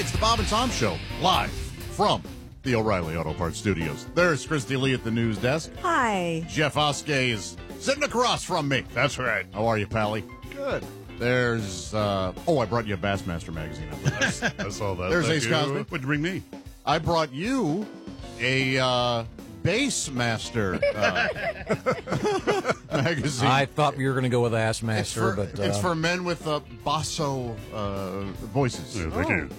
it's the Bob and Tom Show, live from the O'Reilly Auto Parts Studios. There's Christy Lee at the news desk. Hi. Jeff Oskey is sitting across from me. That's right. How are you, Pally? Good. There's, I brought you a Bassmaster magazine. I saw that. There's Thank Ace you. Cosby. What'd you bring me? I brought you a Bassmaster magazine. I thought you were going to go with Assmaster, but it's for men with basso voices. Yeah, thank you.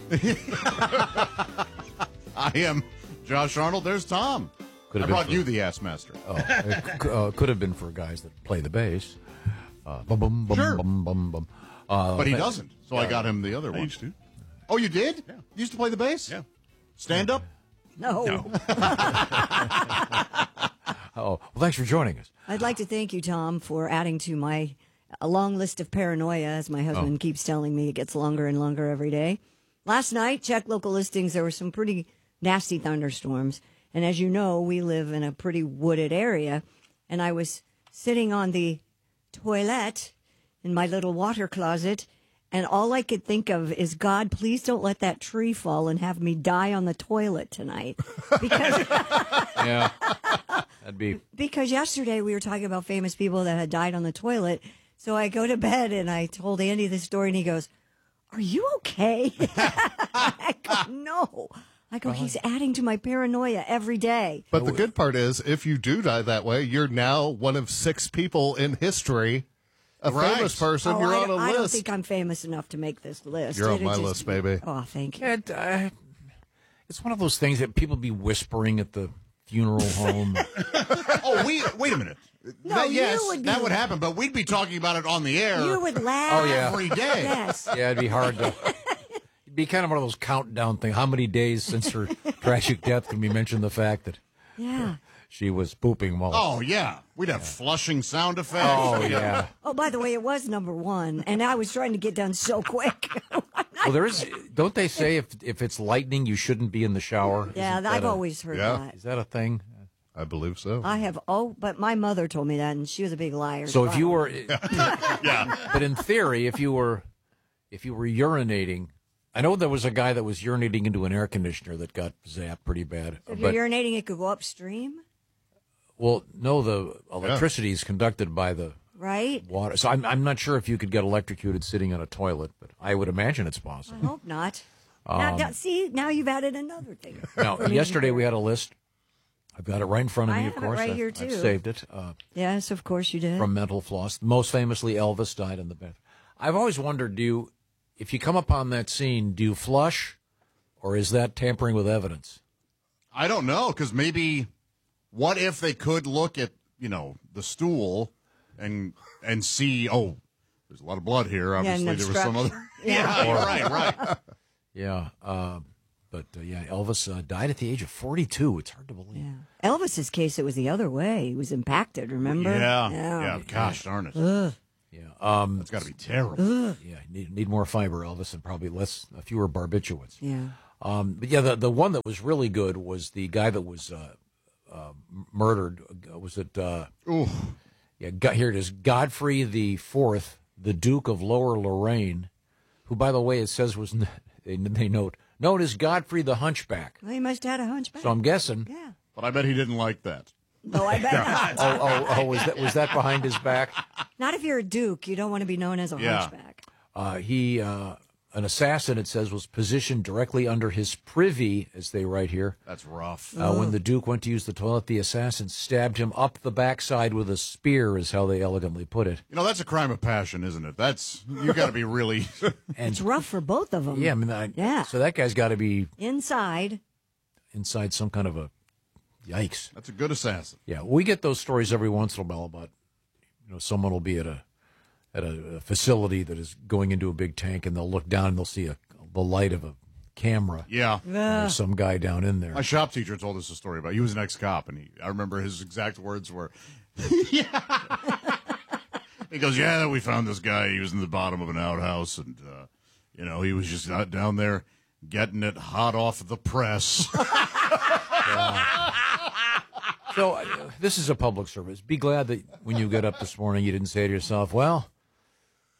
I am Josh Arnold. There's Tom. I brought you the Assmaster. It could have been for guys that play the bass. Bum, bum, bum, Sure. bum, bum, bum. But he doesn't, so I got him the other I one. used to. Oh, you did? Yeah. You used to play the bass? Yeah. Stand up? No. Well, thanks for joining us. I'd like to thank you, Tom, for adding to my a long list of paranoia, as my husband keeps telling me. It gets longer and longer every day. Last night, checked local listings. There were some pretty nasty thunderstorms. And as you know, we live in a pretty wooded area. And I was sitting on the toilet in my little water closet, and all I could think of is, God, please don't let that tree fall and have me die on the toilet tonight. Because Yeah, that'd be. because yesterday we were talking about famous people that had died on the toilet. So I go to bed and I told Andy this story, and he goes, "Are you okay?" I go, "No." I go, "He's adding to my paranoia every day." But the good part is, if you do die that way, you're now one of 6 people in history. A Right. famous person, you're on a I don't list. think I'm famous enough to make this list. You're on It my just- list, baby. Oh, thank you. It's one of those things that people be whispering at the funeral home. Oh, wait a minute. No, you yes, would be- that would happen, but we'd be talking about it on the air You would laugh. Oh, yeah. every day. Yes. Yeah, it'd be hard to. It'd be kind of one of those countdown things. How many days since her tragic death can we mention the fact that Yeah. she was pooping while? Oh, yeah. We'd have flushing sound effects. Oh, yeah. Oh, by the way, it was number 1, and I was trying to get done so quick. Well, there is. Don't they say if it's lightning, you shouldn't be in the shower? Yeah, Isn't that I've a- always heard Yeah. that. Is that a thing? I believe so. I have. Oh, but my mother told me that, and she was a big liar. So if you were, Yeah. but in theory, if you were urinating, I know there was a guy that was urinating into an air conditioner that got zapped pretty bad. if But you're urinating, it could go upstream, well, no, the electricity is conducted by the right? water. So I'm not sure if you could get electrocuted sitting on a toilet, but I would imagine it's I possible. hope not. See, now you've added another thing. Now, yesterday we had a list. I've got it right in front of I me, of have it course. right here, I've too. saved it. Yes, of course you did. From mental floss. Most famously, Elvis died in the bathroom. I've always wondered, if you come upon that scene, do you flush, or is that tampering with evidence? I don't know, because maybe, what if they could look at, the stool and see, oh, there's a lot of blood here. Obviously, an there was some other. obstruction. Yeah, right. Yeah. Elvis died at the age of 42. It's hard to believe. Yeah. Elvis's case, it was the other way. He was impacted, remember? Yeah. Gosh darn it. Ugh. Yeah. That's got to be terrible. Yeah. Need more fiber, Elvis, and probably fewer barbiturates. Yeah. But yeah, the one that was really good was the guy that was murdered. Was it? Ooh. Yeah. Here it is. Godfrey the Fourth, the Duke of Lower Lorraine, who, by the way, it says was they note known as Godfrey the Hunchback. Well, he must have had a hunchback. So I'm guessing. Yeah. But I bet he didn't like that. No, I bet not. Was that behind his back? Not if you're a duke. You don't want to be known as a Yeah. hunchback. An assassin, it says, was positioned directly under his privy, as they write here. That's rough. When the Duke went to use the toilet, the assassin stabbed him up the backside with a spear, is how they elegantly put it. That's a crime of passion, isn't it? You got to be really. And It's rough for both of them. yeah, I mean, Yeah. So that guy's got to be Inside. inside some kind of a yikes. That's a good assassin. Yeah, we get those stories every once in a while about someone will be at a facility that is going into a big tank, and they'll look down and they'll see the light of a camera. Yeah. And there's some guy down in there. My shop teacher told us a story about. He was an ex-cop, and I remember his exact words were, "Yeah." He goes, "Yeah, we found this guy. He was in the bottom of an outhouse, and he was just out down there getting it hot off the press." So this is a public service. Be glad that when you get up this morning, you didn't say to yourself, well,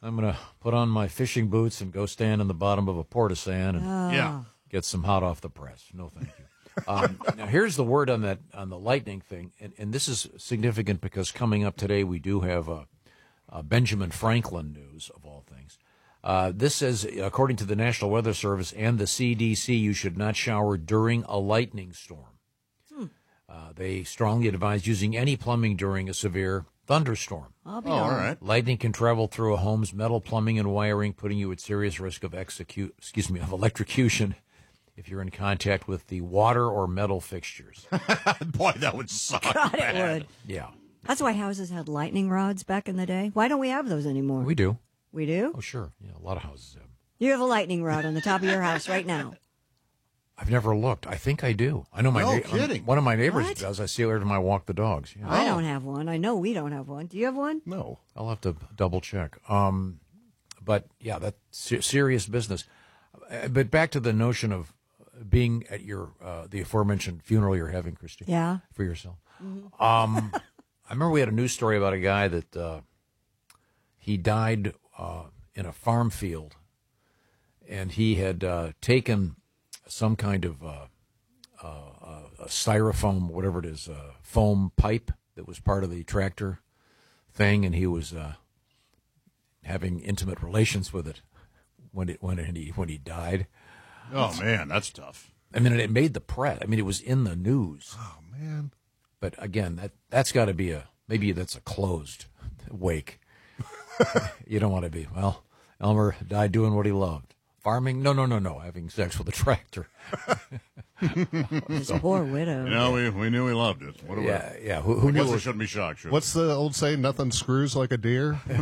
I'm going to put on my fishing boots and go stand in the bottom of a portisan and Yeah. get some hot off the press. No, thank you. Now, here's the word on the lightning thing, and this is significant because coming up today we do have Benjamin Franklin news, of all things. This says, according to the National Weather Service and the CDC, you should not shower during a lightning storm. They strongly advise using any plumbing during a severe thunderstorm. I'll be All right. Lightning can travel through a home's metal plumbing and wiring, putting you at serious risk of electrocution if you're in contact with the water or metal fixtures. Boy, that would suck. God, it bad. would. Yeah, That's why houses had lightning rods back in the day. Why don't we have those anymore? we do. We do? Oh, sure. Yeah, a lot of houses have. You have a lightning rod on the top of your house right now. I've never looked. I think I do. I know No kidding. one of my neighbors What? does. I see it every time I walk the dogs. Yeah. I don't have one. I know we don't have one. Do you have one? No. I'll have to double check. But yeah, that's serious business. But back to the notion of being at your the aforementioned funeral you're having, Christy. Yeah. For yourself. I remember we had a news story about a guy that he died in a farm field, and he had taken some kind of a styrofoam, whatever it is, foam pipe that was part of the tractor thing, and he was having intimate relations with it when he died. Oh, man, that's tough. I mean, it made the press. I mean, it was in the news. Oh, man. But again, that's got to be maybe that's a closed wake. You don't want to be, well, Elmer died doing what he loved. Farming? No. Having sex with a tractor. This poor widow. You know, we knew he loved it. What a Yeah. Who Who guess knew? we shouldn't be shocked, should we? What's the old saying? Nothing screws like a deer? Or,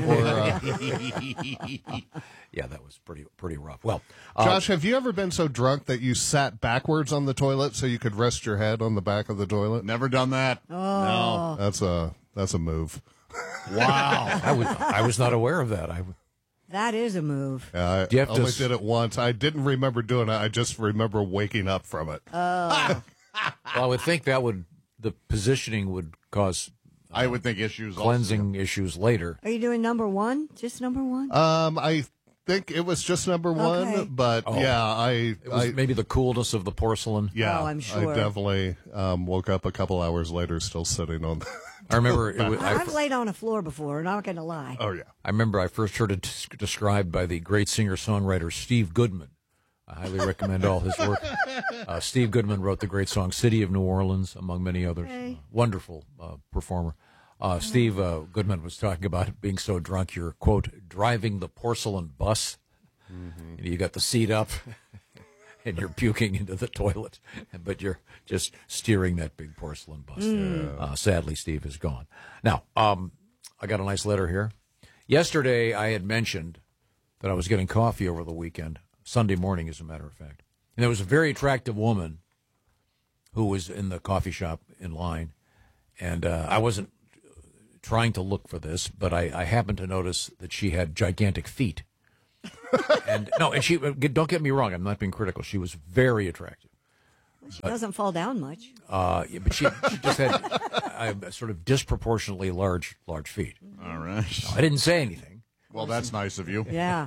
Yeah, that was pretty rough. Well, Josh, have you ever been so drunk that you sat backwards on the toilet so you could rest your head on the back of the toilet? Never done that. Oh. That's a move. No. Wow. I was not aware of that. That is a move. I Do you have to only s- did it once. I didn't remember doing it. I just remember waking up from it. Well, I would think the positioning would cause I would think issues. cleansing issues later. Are you doing number one? Just number one? I think it was just number one, Okay. but yeah, It was maybe the coolness of the porcelain. yeah, Oh, I'm sure. I definitely woke up a couple hours later, still sitting on. I remember. I've laid on a floor before, not going to lie. Oh yeah, I remember I first heard it described by the great singer-songwriter Steve Goodman. I highly recommend all his work. Steve Goodman wrote the great song "City of New Orleans," among many others. Okay. Wonderful performer. Steve Goodman was talking about being so drunk you're, quote, driving the porcelain bus. And you got the seat up and you're puking into the toilet, but you're just steering that big porcelain bus. Sadly, Steve is gone. Now, I got a nice letter here. Yesterday, I had mentioned that I was getting coffee over the weekend, Sunday morning, as a matter of fact. And there was a very attractive woman who was in the coffee shop in line. And I wasn't trying to look for this, but I happened to notice that she had gigantic feet. And she, don't get me wrong, I'm not being critical. She was very attractive. She doesn't fall down much. Yeah, but she just had sort of disproportionately large feet. All right. I didn't say anything, Well, that's nice of you. Yeah.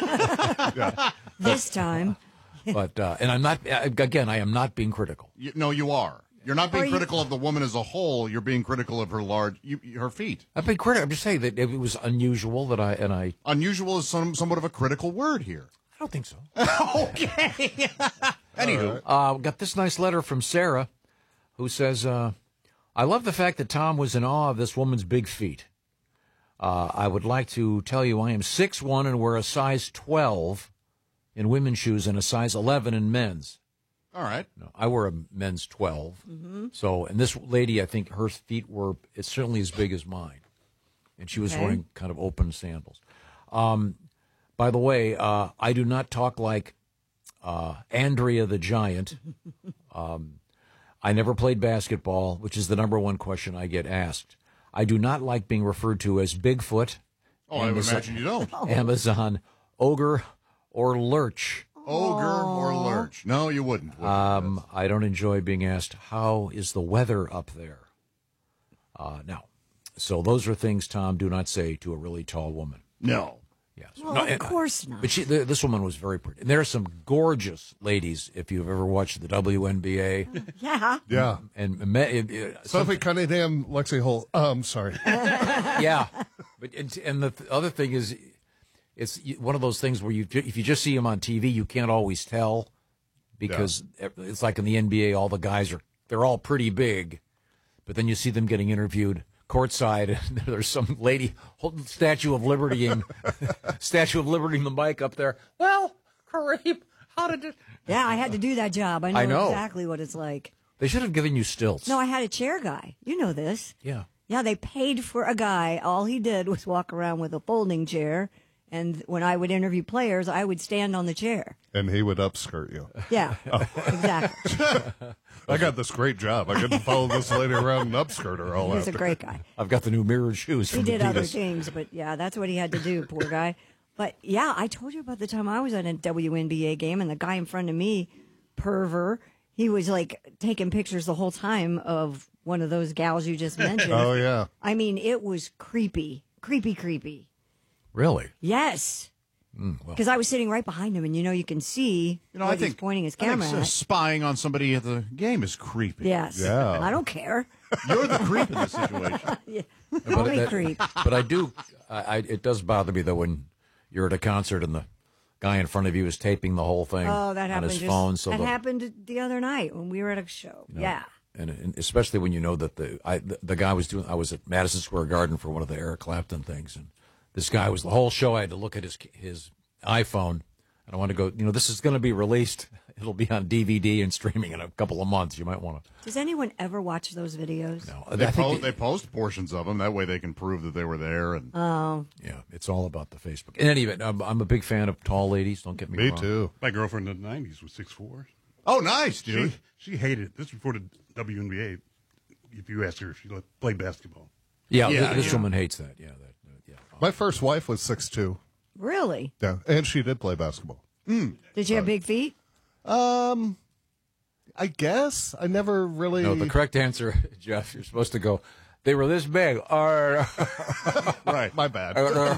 This time. but and I'm not. Again, I am not being critical. No, you are. You're not being Are you- critical of the woman as a whole. You're being critical of her her feet. I've been critical. I'm just saying that it was unusual that I Unusual is somewhat of a critical word here. don't think so. Okay. Anywho, Got this nice letter from Sarah, who says, I love the fact that Tom was in awe of this woman's big feet. I would like to tell you I am 6'1" and wear a size 12 in women's shoes and a size 11 in men's. all right. No, I wear a men's 12. So, and this lady, I think her feet were it's certainly as big as mine. And she was Okay. wearing kind of open sandals. By the way, I do not talk like Andrea the Giant. I never played basketball, which is the number one question I get asked. I do not like being referred to as Bigfoot, Oh, I would imagine you don't. Amazon, ogre, or lurch. Ogre or lurch. No, you wouldn't. would you? I don't enjoy being asked, how is the weather up there? Now, so those are things, Tom, do not say to a really tall woman. No. Yes. Well, of course not. But this woman was very pretty. And there are some gorgeous ladies if you've ever watched the WNBA. Yeah. Yeah. And Sophie Cunningham, Lexi Holt. Sorry. yeah. But and the other thing is, it's one of those things where if you just see them on TV, you can't always tell because it's like in the NBA, all the guys they're all pretty big, but then you see them getting interviewed courtside, and there's some lady holding Statue of Liberty and the mic up there. Well, Kareem, how did it? Yeah, I had to do that job. I know exactly what it's like. They should have given you stilts. No, I had a chair guy. You know this. Yeah. Yeah, they paid for a guy. All he did was walk around with a folding chair. And when I would interview players, I would stand on the chair. And he would upskirt you. Yeah, exactly. I got this great job. I get to follow this lady around and upskirt her all He's out. a great guy. I've got the new mirrored shoes. He From did Adidas. other things, but yeah, that's what he had to do, poor guy. But yeah, I told you about the time I was at a WNBA game, and the guy in front of me, Perver, he was like taking pictures the whole time of one of those gals you just mentioned. Oh, yeah. I mean, it was creepy. Really? Yes. Because I was sitting right behind him, and you can see I he's think pointing his I think camera at. spying on somebody at the game is creepy. Yes. Yeah. I don't care. You're the creep in this situation. Call me creep. But I do. It does bother me though when you're at a concert and the guy in front of you is taping the whole thing Oh, that on happened. his phone. So that happened the other night when we were at a show. Yeah. And especially when you know that the guy was doing. I was at Madison Square Garden for one of the Eric Clapton things, and this guy was the whole show. I had to look at his iPhone, and I want to go. This is going to be released. It'll be on DVD and streaming in a couple of months. You might want to. Does anyone ever watch those videos? No, They post portions of them. That way they can prove that they were there. And yeah, it's all about the Facebook. In any event, I'm a big fan of tall ladies. Don't get me wrong. Me too. My girlfriend in the 90s was 6'4". oh, nice, dude. She hated it. This was before the WNBA. If you asked her if she played basketball. Yeah, Yeah, this yeah. woman hates that. Yeah, yeah. My first wife was 6'2". Really? Yeah, and she did play basketball. Did you have big feet? I guess I never really. No, the correct answer, Jeff, you're supposed to go, they were this big. Right, my bad.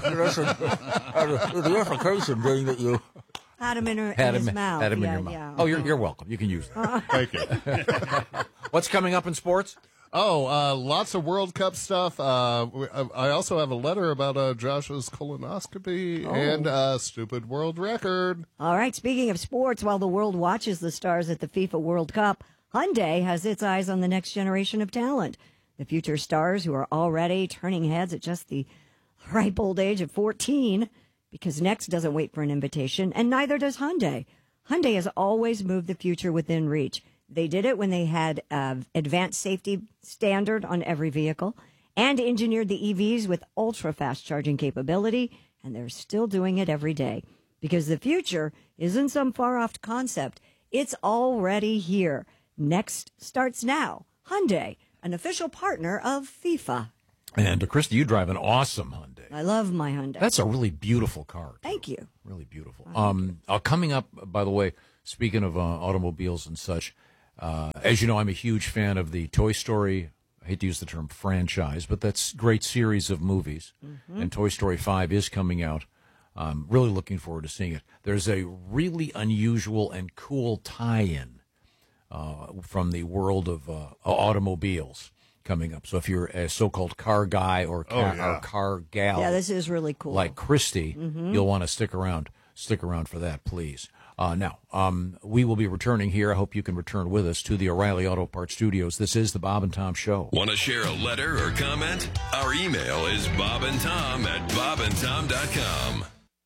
The implication being that you Had him in his mouth. had him in Yeah, your mouth. yeah. Oh, you're welcome. You can use that. Thank you. What's coming up in sports? Oh, lots of World Cup stuff. I also have a letter about Josh's colonoscopy and a stupid world record. All right, speaking of sports, while the world watches the stars at the FIFA World Cup, Hyundai has its eyes on the next generation of talent. The future stars who are already turning heads at just the ripe old age of 14, because Next doesn't wait for an invitation, and neither does Hyundai. Hyundai has always moved the future within reach. They did it when they had advanced safety standard on every vehicle and engineered the EVs with ultra-fast charging capability, and they're still doing it every day. Because the future isn't some far-off concept. It's already here. Next starts now. Hyundai, an official partner of FIFA. And, Christy, you drive an awesome Hyundai. I love my Hyundai. That's a really beautiful car. Thank you. Really beautiful. Coming up, by the way, speaking of automobiles and such, as you know, I'm a huge fan of the Toy Story, I hate to use the term franchise, but that's a great series of movies. And Toy Story 5 is coming out. I'm really looking forward to seeing it. There's a really unusual and cool tie-in from the world of automobiles coming up. So if you're a so-called car guy or car gal, Yeah, this is really cool. like Christy, you'll want to stick around. Stick around for that, please. Now, we will be returning here. I hope you can return with us to the O'Reilly Auto Parts Studios. This is the Bob and Tom Show. Want to share a letter or comment? Our email is bobandtom@bobandtom.com.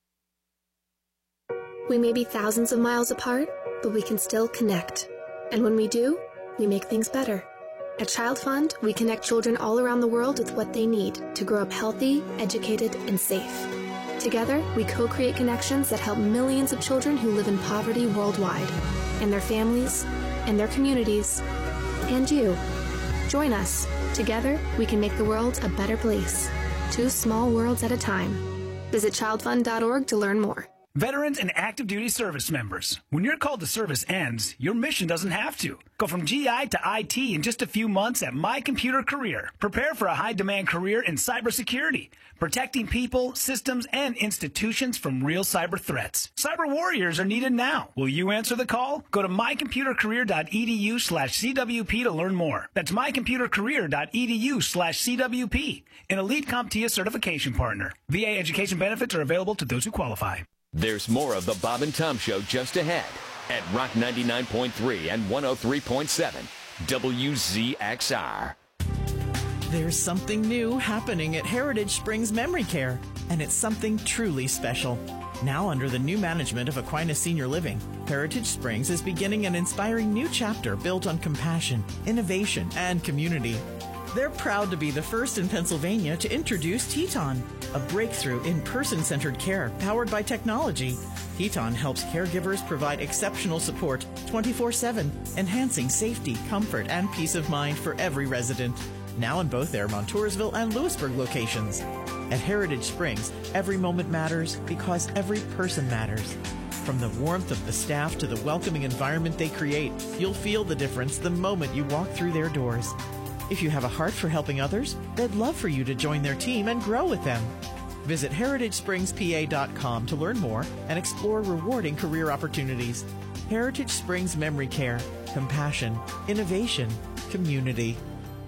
We may be thousands of miles apart, but we can still connect. And when we do, we make things better. At Child Fund, we connect children all around the world with what they need to grow up healthy, educated, and safe. Together, we co-create connections that help millions of children who live in poverty worldwide, and their families, and their communities, and you. Join us. Together, we can make the world a better place. 2 small worlds at a time. Visit childfund.org to learn more. Veterans and active duty service members. When your call to service ends, your mission doesn't have to. Go from GI to IT in just a few months at My Computer Career. Prepare for a high-demand career in cybersecurity, protecting people, systems, and institutions from real cyber threats. Cyber warriors are needed now. Will you answer the call? Go to mycomputercareer.edu/CWP to learn more. That's mycomputercareer.edu/CWP, an elite CompTIA certification partner. VA education benefits are available to those who qualify. There's more of the Bob and Tom Show just ahead at Rock 99.3 and 103.7 WZXR. There's something new happening at Heritage Springs Memory Care, and it's something truly special. Now under the new management of Aquinas Senior Living, Heritage Springs is beginning an inspiring new chapter built on compassion, innovation, and community. They're proud to be the first in Pennsylvania to introduce Teton, a breakthrough in person-centered care powered by technology. Teton helps caregivers provide exceptional support 24/7, enhancing safety, comfort, and peace of mind for every resident. Now in both their Montoursville and Lewisburg locations. At Heritage Springs, every moment matters because every person matters. From the warmth of the staff to the welcoming environment they create, you'll feel the difference the moment you walk through their doors. If you have a heart for helping others, they'd love for you to join their team and grow with them. Visit heritagespringspa.com to learn more and explore rewarding career opportunities. Heritage Springs Memory Care. Compassion, innovation, community.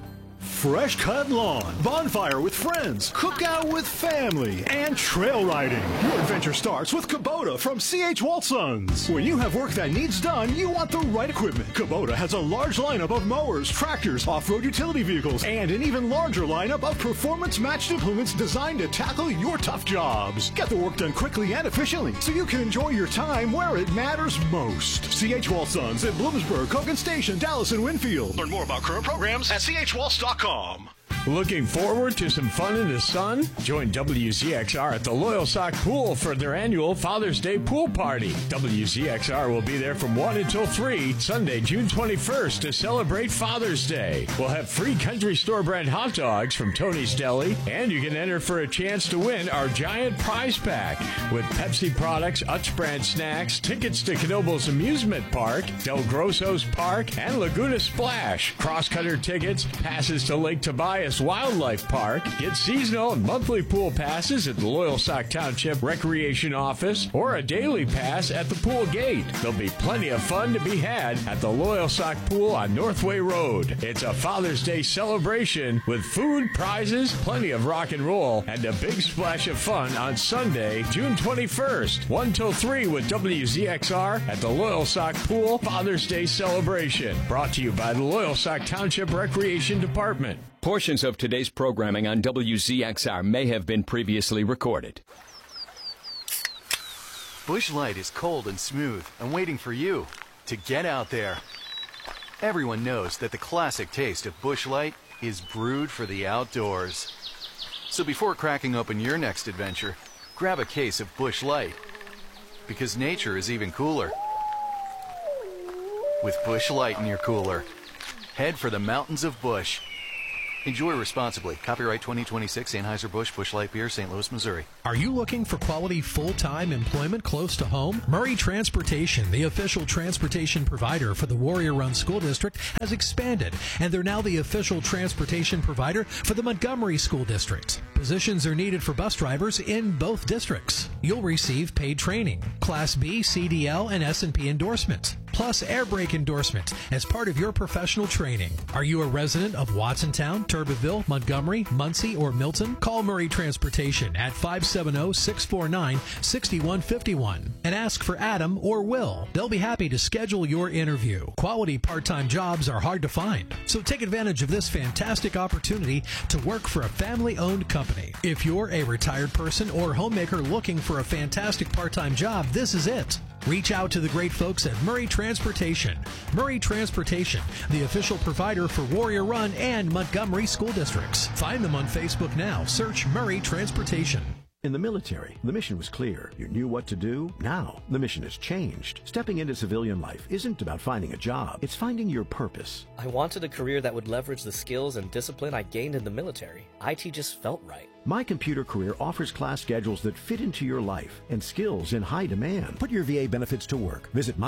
Fresh cut lawn, bonfire with friends, cookout with family, and trail riding. Your adventure starts with Kubota from C.H. Waltzons. When you have work that needs done, you want the right equipment. Kubota has a large lineup of mowers, tractors, off-road utility vehicles, and an even larger lineup of performance-matched implements designed to tackle your tough jobs. Get the work done quickly and efficiently so you can enjoy your time where it matters most. C.H. Waltzons in Bloomsburg, Kogan Station, Dallas, and Winfield. Learn more about current programs at chwaltz.com. Looking forward to some fun in the sun? Join WZXR at the Loyal Sock Pool for their annual Father's Day Pool Party. WZXR will be there from 1 until 3, Sunday, June 21st, to celebrate Father's Day. We'll have free country store brand hot dogs from Tony's Deli, and you can enter for a chance to win our giant prize pack with Pepsi products, Utz brand snacks, tickets to Knoebels Amusement Park, Del Grosso's Park, and Laguna Splash, cross-cutter tickets, passes to Lake Tobias Wildlife Park. Get seasonal and monthly pool passes at the Loyal Sock Township Recreation Office or a daily pass at the pool gate. There'll be plenty of fun to be had at the Loyal Sock Pool on Northway Road. It's a Father's Day celebration with food, prizes, plenty of rock and roll, and a big splash of fun on Sunday, June 21st, 1 till 3 with WZXR at the Loyal Sock Pool Father's Day celebration. Brought to you by the Loyal Sock Township Recreation Department. Portions of today's programming on WZXR may have been previously recorded. Busch Light is cold and smooth and waiting for you to get out there. Everyone knows that the classic taste of Busch Light is brewed for the outdoors. So before cracking open your next adventure, grab a case of Busch Light, because nature is even cooler with Busch Light in your cooler. Head for the mountains of Busch. Enjoy responsibly. Copyright 2026 Anheuser-Busch Busch Light Beer, St. Louis, Missouri. Are you looking for quality full-time employment close to home? Murray Transportation, the official transportation provider for the Warrior Run School District, has expanded, and they're now the official transportation provider for the Montgomery School District. Positions are needed for bus drivers in both districts. You'll receive paid training, Class B, CDL, and S&P endorsements, plus air brake endorsement as part of your professional training. Are you a resident of Watsontown, Turbeville, Montgomery, Muncie, or Milton? Call Murray Transportation at 570-649-6151 and ask for Adam or Will. They'll be happy to schedule your interview. Quality part-time jobs are hard to find, so take advantage of this fantastic opportunity to work for a family-owned company. If you're a retired person or homemaker looking for a fantastic part-time job, this is it. Reach out to the great folks at Murray Transportation. Murray Transportation, the official provider for Warrior Run and Montgomery school districts. Find them on Facebook now. Search Murray Transportation. In the military, the mission was clear. You knew what to do. Now, the mission has changed. Stepping into civilian life isn't about finding a job. It's finding your purpose. I wanted a career that would leverage the skills and discipline I gained in the military. IT just felt right. My Computer Career offers class schedules that fit into your life and skills in high demand. Put your VA benefits to work. Visit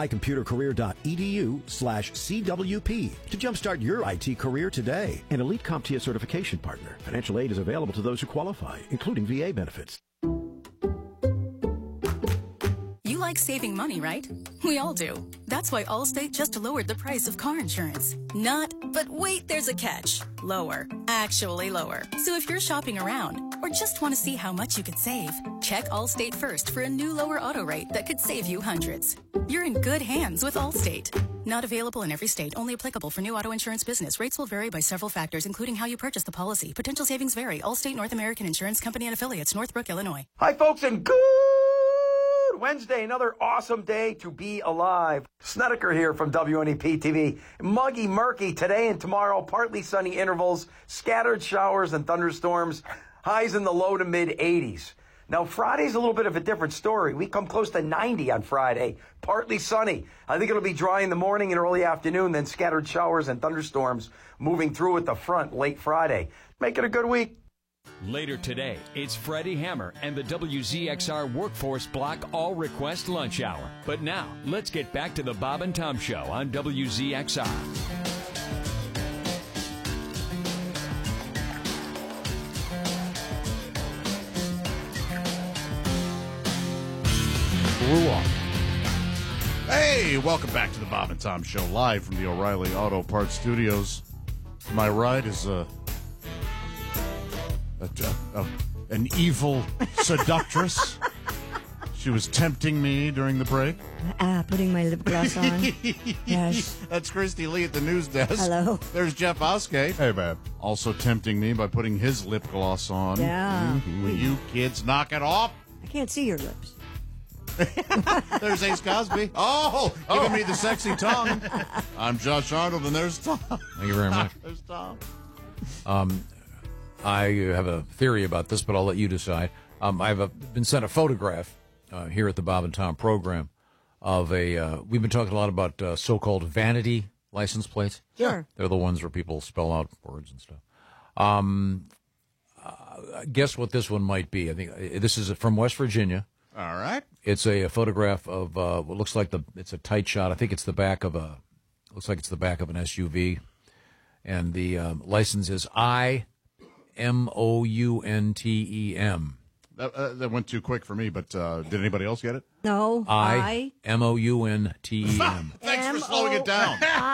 mycomputercareer.edu/CWP to jumpstart your IT career today. An Elite CompTIA certification partner. Financial aid is available to those who qualify, including VA benefits. You like saving money, right? We all do. That's why Allstate just lowered the price of car insurance. Not, but wait, there's a catch. Lower. Actually lower. So if you're shopping around or just want to see how much you could save, check Allstate first for a new lower auto rate that could save you hundreds. You're in good hands with Allstate. Not available in every state. Only applicable for new auto insurance business. Rates will vary by several factors, including how you purchase the policy. Potential savings vary. Allstate North American Insurance Company and Affiliates, Northbrook, Illinois. Hi, folks, and good Wednesday, another awesome day to be alive. Snedeker here from WNEP TV. Muggy, murky today and tomorrow, partly sunny intervals, scattered showers and thunderstorms, highs in the low to mid 80s. Now, Friday's a little bit of a different story. We come close to 90 on Friday, partly sunny. I think it'll be dry in the morning and early afternoon, then scattered showers and thunderstorms moving through at the front late Friday. Make it a good week. Later today, it's Freddie Hammer and the WZXR Workforce Block All Request Lunch Hour. But now, let's get back to the Bob and Tom Show on WZXR. Hey, welcome back to the Bob and Tom Show, live from the O'Reilly Auto Parts Studios. To my right is an evil seductress. She was tempting me during the break. Putting my lip gloss on. Yes. That's Christy Lee at the news desk. Hello. There's Jeff Oskey. Hey, man. Also tempting me by putting his lip gloss on. Yeah. Will you kids knock it off? I can't see your lips. There's Ace Cosby. Giving me the sexy tongue. I'm Josh Arnold, and there's Tom. Thank you very much. There's Tom. I have a theory about this, but I'll let you decide. I've been sent a photograph here at the Bob and Tom program of we've been talking a lot about so-called vanity license plates. Sure. They're the ones where people spell out words and stuff. Guess what this one might be? I think this is from West Virginia. All right. It's a photograph of what looks like it's a tight shot. I think it's the back of an SUV. And the license is IMOUNTEM. That went too quick for me, but did anybody else get it? No. IMOUNTEM. Thanks for slowing it down.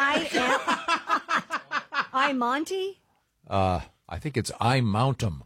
I Monty? I think it's IMOUNTEM.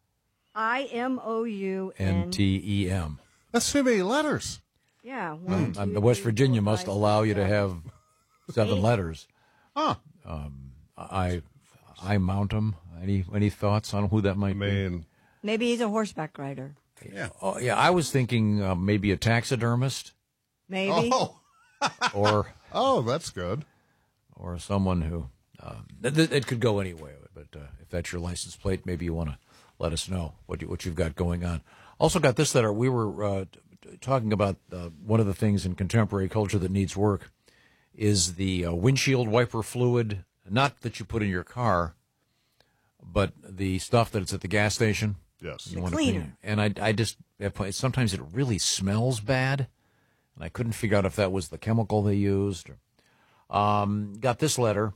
IMOUNTEM. That's too many letters. Yeah. The West Virginia must allow you to have 7 letters. Huh. I mount him. Any thoughts on who that might be? Maybe he's a horseback rider. Yeah. Oh, yeah. I was thinking maybe a taxidermist. Maybe. Or that's good. Or someone who it could go anyway. But if that's your license plate, maybe you want to let us know what you've got going on. Also got this letter. We were talking about one of the things in contemporary culture that needs work is the windshield wiper fluid. Not that you put in your car, but the stuff that's at the gas station. Yes. The cleaner. And I just, sometimes it really smells bad. And I couldn't figure out if that was the chemical they used. Got this letter.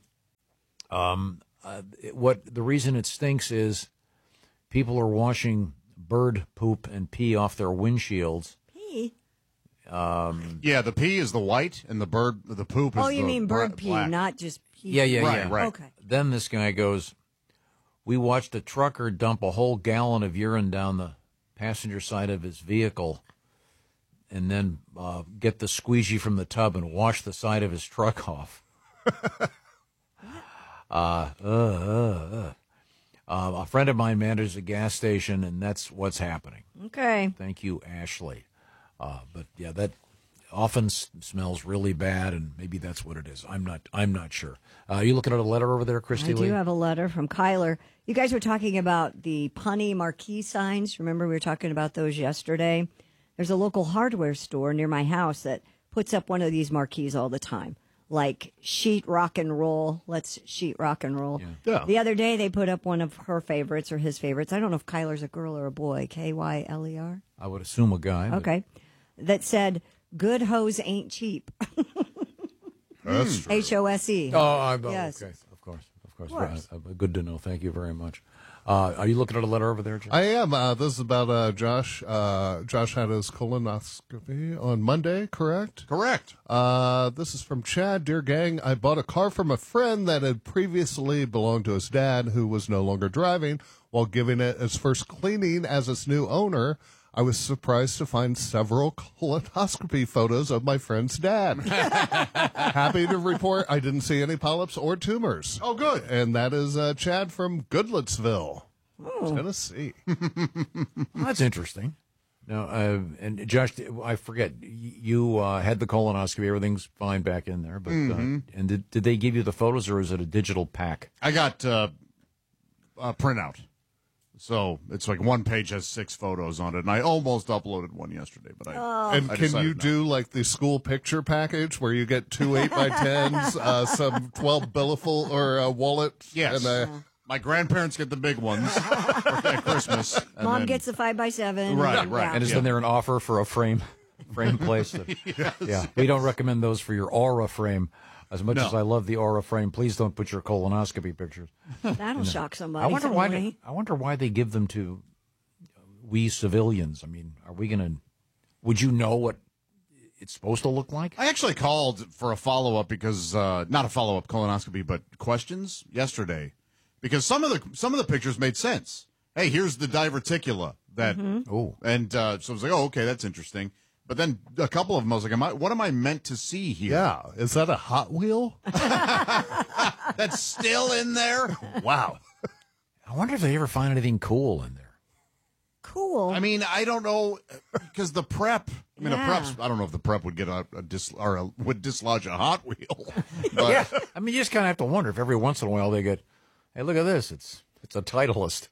The reason it stinks is people are washing bird poop and pee off their windshields. Pee? Yeah, the pee is the white, and the poop is Oh, you mean bird pee, black. not just pee. Yeah. Right. Okay. Then this guy goes, we watched a trucker dump a whole gallon of urine down the passenger side of his vehicle and then get the squeegee from the tub and wash the side of his truck off. A friend of mine manages a gas station, and that's what's happening. Okay. Thank you, Ashley. But yeah, that often smells really bad, and maybe that's what it is. I'm not sure. You looking at a letter over there, Christy Lee? I do have a letter from Kyler. You guys were talking about the punny marquee signs. Remember we were talking about those yesterday? There's a local hardware store near my house that puts up one of these marquees all the time. like sheet rock and roll. Let's sheet rock and roll. Yeah. The other day they put up one of her favorites or his favorites. I don't know if Kyler's a girl or a boy. Kyler. I would assume a guy. but- Okay. That said, good hoes ain't cheap. That's true. HOSE. Yes. Okay, of course. course. Good to know. Thank you very much. Are you looking at a letter over there, Jim? I am. This is about Josh. Josh had his colonoscopy on Monday, correct? Correct. This is from Chad. Dear gang, I bought a car from a friend that had previously belonged to his dad, who was no longer driving. While giving it its first cleaning as its new owner, I was surprised to find several colonoscopy photos of my friend's dad. Happy to report I didn't see any polyps or tumors. Oh, good. And that is Chad from Goodlettsville, Tennessee. Well, that's interesting. Now, and Josh, I forget, you had the colonoscopy. Everything's fine back in there. But and did they give you the photos, or is it a digital pack? I got a printout. So it's like one page has 6 photos on it, and I almost uploaded one yesterday, but And I can you decided not. do like the school picture package where you get 2 8x10s, some 12 billiful or wallets? Yes. And, my grandparents get the big ones at Christmas. and Mom then- gets the 5x7. Right. And is then there an offer for a frame place? Yes. Yeah, we don't recommend those for your Aura frame. As much No. as I love the Aura frame, please don't put your colonoscopy pictures. That'll shock somebody. I wonder why. suddenly. I wonder why they give them to we civilians. I mean, are we going to? Would you know what it's supposed to look like? I actually called for a follow-up because not a follow-up colonoscopy, but questions yesterday, because some of the pictures made sense. Hey, here's the diverticula that, and so I was like, oh, okay, that's interesting. But then a couple of them, I was like, what am I meant to see here? Yeah, is that a Hot Wheel? That's still in there? Wow. I wonder if they ever find anything cool in there. Cool. I mean, I don't know, because the prep. I mean, Yeah. I don't know if the prep would get would dislodge a Hot Wheel. But Yeah, I mean, you just kind of have to wonder if every once in a while they get, hey, look at this, it's a Titleist.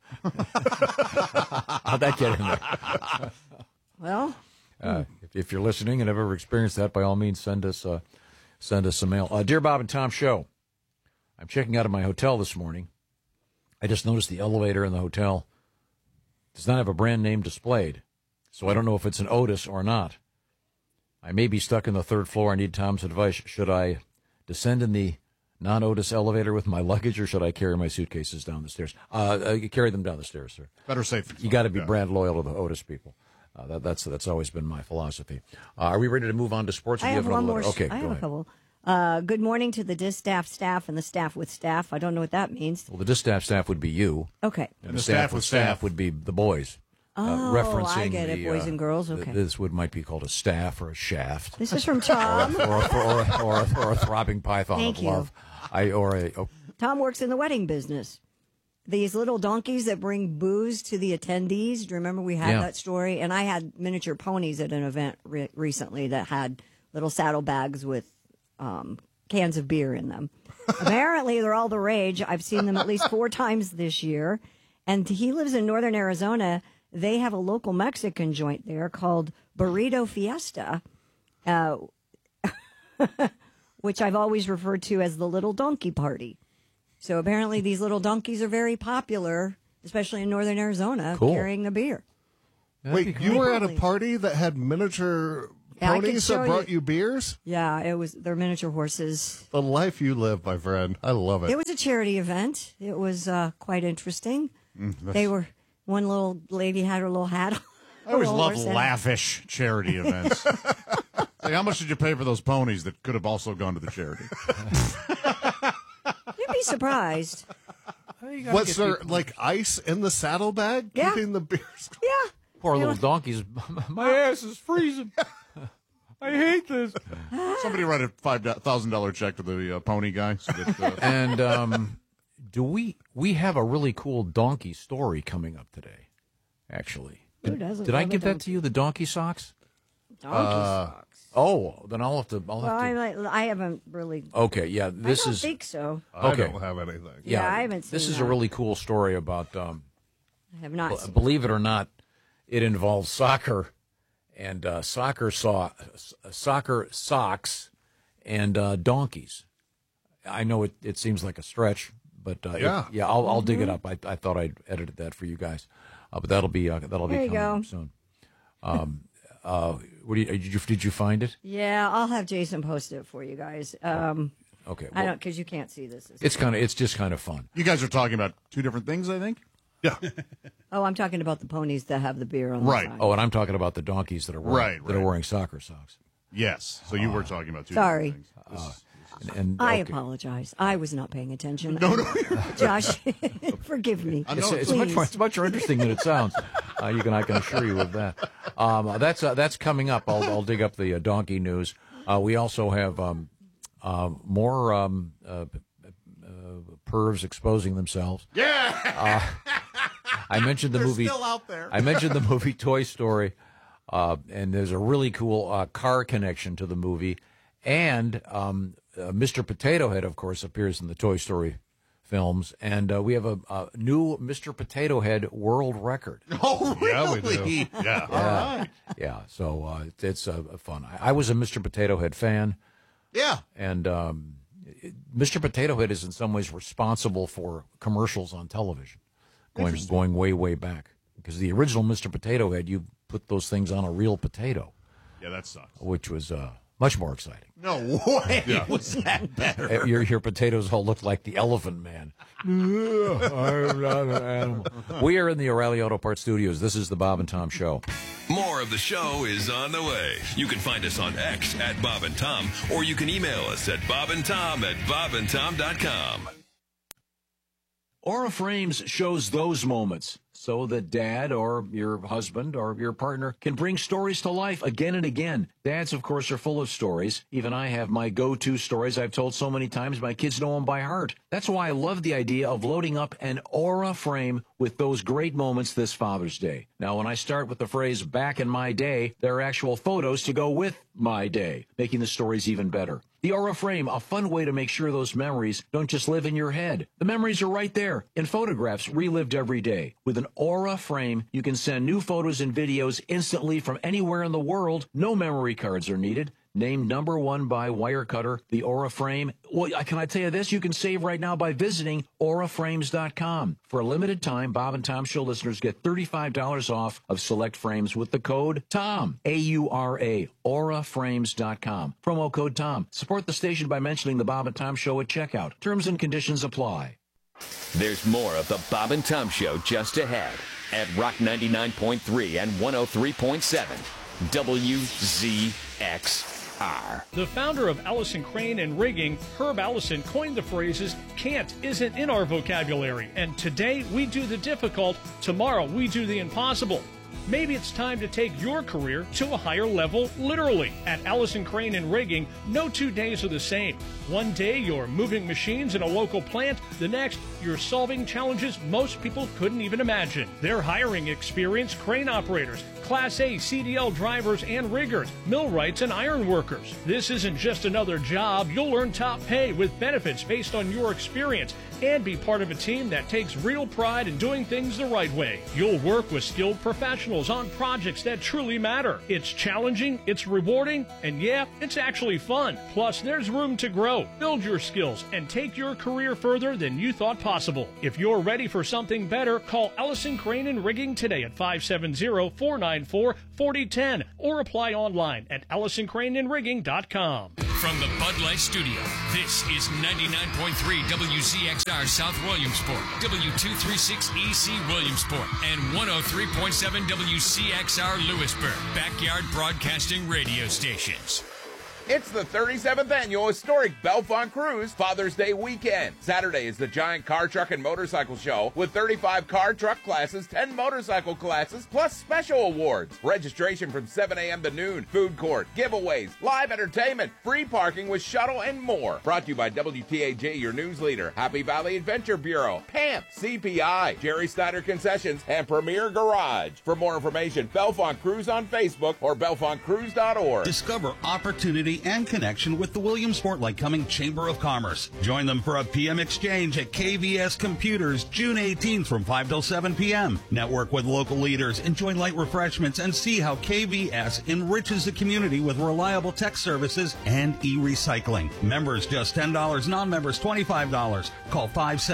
How'd that get in there? Well, If you're listening and have ever experienced that, by all means, send us some mail. Dear Bob and Tom Show, I'm checking out of my hotel this morning. I just noticed the elevator in the hotel does not have a brand name displayed, so I don't know if it's an Otis or not. I may be stuck in the 3rd floor. I need Tom's advice. Should I descend in the non-Otis elevator with my luggage, or should I carry my suitcases down the stairs? Carry them down the stairs, sir. better safe. You got to be brand loyal to the Otis people. That's always been my philosophy. Are we ready to move on to sports? Or I do you have one another more. letter? Okay, I go have a ahead. couple. Good morning to the distaff and the staff with staff. I don't know what that means. Well, the distaff staff would be you. Okay. And the staff with staff would be the boys. Oh, referencing I get it, boys and girls. Okay. This might be called a staff or a shaft. This is from Tom. or a throbbing python Thank of you. love. Tom works in the wedding business. These little donkeys that bring booze to the attendees. Do you remember we had that story? And I had miniature ponies at an event recently that had little saddlebags with cans of beer in them. Apparently, they're all the rage. I've seen them at least 4 times this year. And he lives in northern Arizona. They have a local Mexican joint there called Burrito Fiesta, which I've always referred to as the Little Donkey Party. So apparently these little donkeys are very popular, especially in northern Arizona, carrying the beer. Wait, you were at a party that had miniature Yeah, I could ponies show that brought you beers? Yeah, they're miniature horses. The life you live, my friend. I love it. It was a charity event. It was quite interesting. One little lady had her little hat on. I always Her love horse head. lavish charity events. Like, how much did you pay for those ponies that could have also gone to the charity? You'd be surprised. Was there like ice in the saddlebag Yeah. keeping the beers? Yeah. Poor little donkeys. My ass is freezing. I hate this. Somebody write a $5,000 check to the pony guy. So that, And do we have a really cool donkey story coming up today? Actually, Who doesn't did I love a give that donkey? to you? The donkey socks. Donkey socks. Oh, then I'll have to. Well, I haven't really. Okay, yeah. This I don't is. think so. I Okay. don't have anything. Yeah, I haven't This seen is that. a really cool story about. I have not. Seen Believe it or not, it involves soccer and soccer socks and donkeys. I know it seems like a stretch, but Yeah. I'll dig it up. I thought I'd edited that for you guys, but that'll be coming up soon. Did you find it? Yeah, I'll have Jason post it for you guys. Okay, I don't, because you can't see this. It's just kind of fun. You guys are talking about two different things, I think. Yeah. Oh, I'm talking about the ponies that have the beer on Right. the side. Oh, and I'm talking about the donkeys that are wearing, Right. that are wearing soccer socks. Yes. So you were talking about two Sorry. different things. And I okay. apologize. I was not paying attention. No. Josh, forgive me. It's much more interesting than it sounds. I can assure you of that. That's coming up. I'll dig up the donkey news. We also have more pervs exposing themselves. Yeah. I mentioned the They're movie. still out there. I mentioned the movie Toy Story, and there's a really cool car connection to the movie. And Mr. Potato Head, of course, appears in the Toy Story films, and we have a new Mr. Potato Head world record. Oh, really? Yeah, we do. Yeah. All right. Yeah, so it's fun. I was a Mr. Potato Head fan. Yeah. And Mr. Potato Head is in some ways responsible for commercials on television, going way, way back. Because the original Mr. Potato Head, you put those things on a real potato. Yeah, that sucks. Which was much more exciting. No way was that better. Your potatoes all look like the Elephant Man. I'm not an animal. We are in the O'Reilly Auto Parts Studios. This is the Bob and Tom Show. More of the show is on the way. You can find us on X at Bob and Tom, or you can email us at bobandtom@bobandtom.com. Aura Frames shows those moments so that dad or your husband or your partner can bring stories to life again and again. Dads, of course, are full of stories. Even I have my go-to stories I've told so many times my kids know them by heart. That's why I love the idea of loading up an Aura frame with those great moments this Father's Day. Now, when I start with the phrase back in my day, there are actual photos to go with my day, making the stories even better. The Aura Frame, a fun way to make sure those memories don't just live in your head. The memories are right there in photographs relived every day. With an Aura Frame, you can send new photos and videos instantly from anywhere in the world. No memory cards are needed. Named #1 by Wirecutter, the Aura Frame. Well, can I tell you this? You can save right now by visiting auraframes.com. For a limited time, Bob and Tom Show listeners get $35 off of select frames with the code TOM, A-U-R-A, auraframes.com. Promo code TOM. Support the station by mentioning the Bob and Tom Show at checkout. Terms and conditions apply. There's more of the Bob and Tom Show just ahead at Rock 99.3 and 103.7 WZXR. The founder of Allison Crane and Rigging, Herb Allison, coined the phrases, can't isn't in our vocabulary, and today we do the difficult, tomorrow we do the impossible. Maybe it's time to take your career to a higher level, literally. At Allison Crane and Rigging, no 2 days are the same. One day you're moving machines in a local plant, the next you're solving challenges most people couldn't even imagine. They're hiring experienced crane operators, Class A CDL drivers and riggers, millwrights and iron workers. This isn't just another job. You'll earn top pay with benefits based on your experience and be part of a team that takes real pride in doing things the right way. You'll work with skilled professionals on projects that truly matter. It's challenging, it's rewarding, and yeah, it's actually fun. Plus, there's room to grow, build your skills, and take your career further than you thought possible. If you're ready for something better, call Allison Crane and Rigging today at 570-494-4010 or apply online at AllisonCraneandRigging.com. From the Bud Light Studio, this is 99.3 WZXR South Williamsport, W236EC Williamsport, and 103.7 WCXR Lewisburg, backyard broadcasting radio stations. It's the 37th annual historic Bellefonte Cruise Father's Day weekend. Saturday is the giant car, truck, and motorcycle show with 35 car, truck classes, 10 motorcycle classes, plus special awards. Registration from 7 a.m. to noon. Food court, giveaways, live entertainment, free parking with shuttle, and more. Brought to you by WTAJ, your news leader, Happy Valley Adventure Bureau, PAMP, CPI, Jerry Snyder Concessions, and Premier Garage. For more information, Bellefonte Cruise on Facebook or BellefonteCruise.org. Discover opportunity community and connection with the Williamsport Lycoming Chamber of Commerce. Join them for a PM exchange at KVS Computers June 18th from 5 till 7 p.m. Network with local leaders, enjoy light refreshments, and see how KVS enriches the community with reliable tech services and e-recycling. Members just $10, non-members $25. Call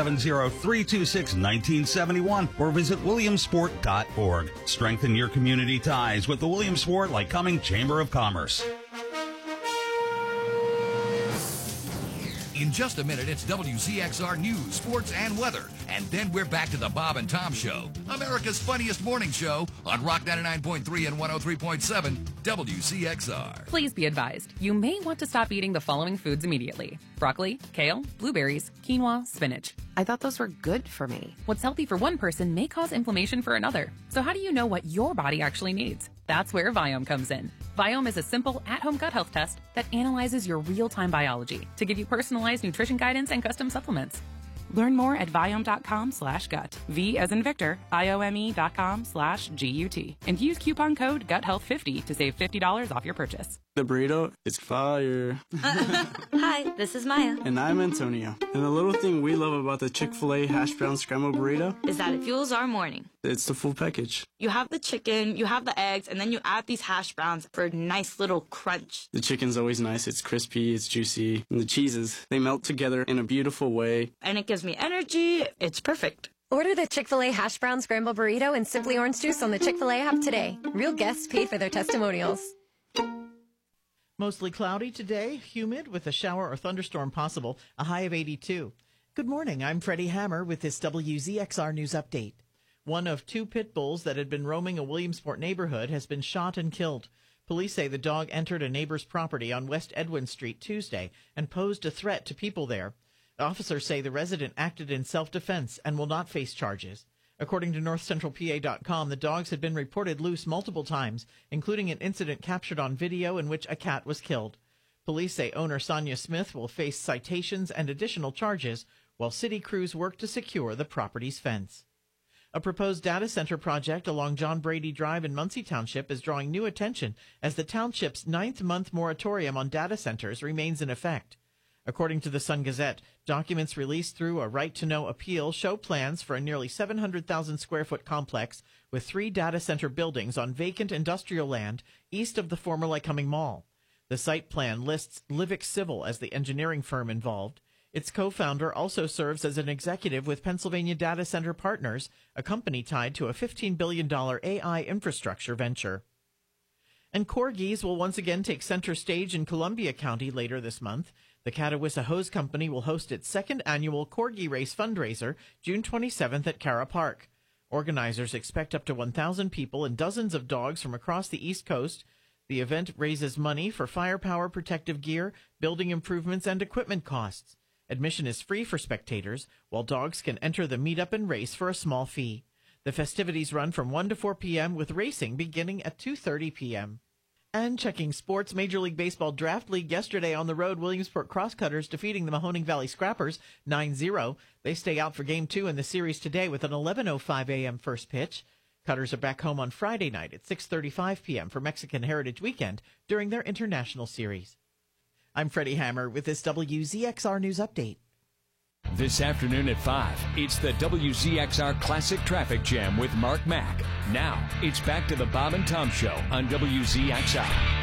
570-326-1971 or visit williamsport.org. Strengthen your community ties with the Williamsport Lycoming Chamber of Commerce. In just a minute, it's WZXR News, Sports, and Weather. And then we're back to the Bob and Tom Show, America's funniest morning show on Rock 99.3 and 103.7 WZXR. Please be advised, you may want to stop eating the following foods immediately: broccoli, kale, blueberries, quinoa, spinach. I thought those were good for me. What's healthy for one person may cause inflammation for another. So how do you know what your body actually needs? That's where Viome comes in. Viome is a simple, at-home gut health test that analyzes your real-time biology to give you personalized nutrition guidance and custom supplements. Learn more at Viome.com/gut. V as in Victor, IOME.com/GUT. And use coupon code GUTHEALTH50 to save $50 off your purchase. The burrito is fire. Hi, this is Maya. And I'm Antonio. And the little thing we love about the Chick-fil-A hash brown scrambled burrito is that it fuels our morning. It's the full package. You have the chicken, you have the eggs, and then you add these hash browns for a nice little crunch. The chicken's always nice. It's crispy, it's juicy. And the cheeses, they melt together in a beautiful way. And it gives me energy. It's perfect. Order the Chick-fil-A hash brown scrambled burrito and Simply Orange Juice on the Chick-fil-A app today. Real guests paid for their testimonials. Mostly cloudy today, humid with a shower or thunderstorm possible, a high of 82. Good morning, I'm Freddie Hammer with this WZXR News Update. One of two pit bulls that had been roaming a Williamsport neighborhood has been shot and killed. Police say the dog entered a neighbor's property on West Edwin Street Tuesday and posed a threat to people there. Officers say the resident acted in self-defense and will not face charges. According to NorthCentralPA.com, the dogs had been reported loose multiple times, including an incident captured on video in which a cat was killed. Police say owner Sonia Smith will face citations and additional charges, while city crews work to secure the property's fence. A proposed data center project along John Brady Drive in Muncie Township is drawing new attention as the township's 9th-month moratorium on data centers remains in effect. According to the Sun-Gazette, documents released through a right-to-know appeal show plans for a nearly 700,000-square-foot complex with 3 data center buildings on vacant industrial land east of the former Lycoming Mall. The site plan lists Livix Civil as the engineering firm involved. Its co-founder also serves as an executive with Pennsylvania Data Center Partners, a company tied to a $15 billion AI infrastructure venture. And corgis will once again take center stage in Columbia County later this month. The Catawissa Hose Company will host its second annual Corgi Race fundraiser June 27th at Cara Park. Organizers expect up to 1,000 people and dozens of dogs from across the East Coast. The event raises money for firepower, protective gear, building improvements, and equipment costs. Admission is free for spectators, while dogs can enter the meetup and race for a small fee. The festivities run from 1 to 4 p.m. with racing beginning at 2:30 p.m. And checking sports, Major League Baseball Draft League yesterday on the road, Williamsport Crosscutters defeating the Mahoning Valley Scrappers 9-0. They stay out for Game 2 in the series today with an 11:05 a.m. first pitch. Cutters are back home on Friday night at 6:35 p.m. for Mexican Heritage Weekend during their international series. I'm Freddie Hammer with this WZXR News Update. This afternoon at 5, it's the WZXR Classic Traffic Jam with Mark Mack. Now, it's back to the Bob and Tom Show on WZXR.